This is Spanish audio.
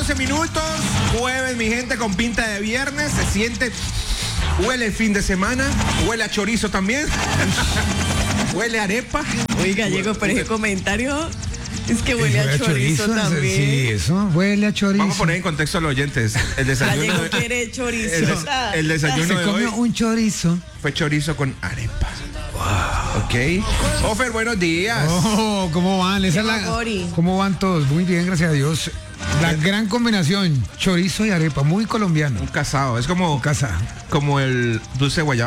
12 minutos, jueves, mi gente, con pinta de viernes. Se siente, huele el fin de semana, huele a chorizo también, huele a arepa. Oiga, Gallego, pero ese comentario es que huele a chorizo también. Sí, eso, huele a chorizo. Vamos a poner en contexto a los oyentes. El desayuno, Gallego quiere chorizo. el desayuno Se de comió hoy un chorizo. fue chorizo con arepa. Wow. Ok. Ofer, buenos días. Oh, ¿cómo van? Esa es la, Gori. ¿cómo van todos? Muy bien, gracias a Dios. La gran combinación, chorizo y arepa, muy colombiano. Un casado. Es como, Casa. como el dulce guayaba.